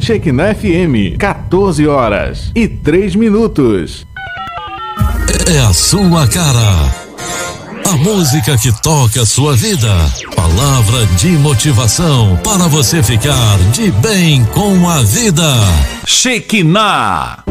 Shekinah FM, 14h03. É a sua cara. A música que toca a sua vida. Palavra de motivação para você ficar de bem com a vida. Shekinah.